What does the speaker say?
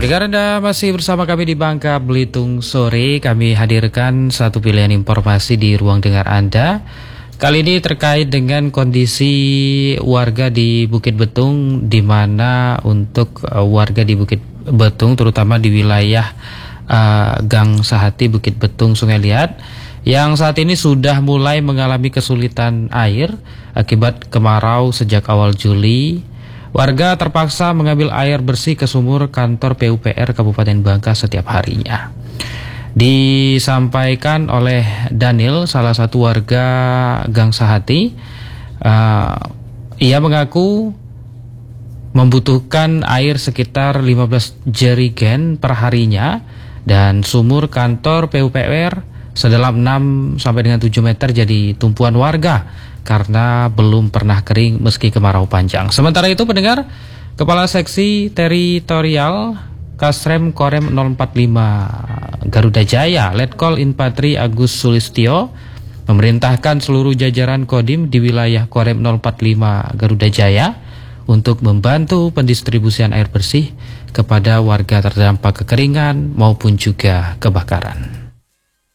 Pendengar, Anda masih bersama kami di Bangka Belitung Sore. Kami hadirkan satu pilihan informasi di ruang dengar Anda. Kali ini terkait dengan kondisi warga di Bukit Betung, di mana untuk warga di Bukit Betung, terutama di wilayah Gang Sahati, Bukit Betung, Sungai Liat, yang saat ini sudah mulai mengalami kesulitan air akibat kemarau sejak awal Juli. Warga terpaksa mengambil air bersih ke sumur kantor PUPR Kabupaten Bangka setiap harinya. Disampaikan oleh Daniel, salah satu warga Gang Sahati, ia mengaku membutuhkan air sekitar 15 jerigen per harinya, dan sumur kantor PUPR sedalam 6 sampai dengan 7 meter jadi tumpuan warga karena belum pernah kering meski kemarau panjang. Sementara itu, pendengar, Kepala Seksi Teritorial Kasrem Korem 045 Garuda Jaya, Letkol Infantri Agus Sulistyo, memerintahkan seluruh jajaran Kodim di wilayah Korem 045 Garuda Jaya untuk membantu pendistribusian air bersih kepada warga terdampak kekeringan maupun juga kebakaran.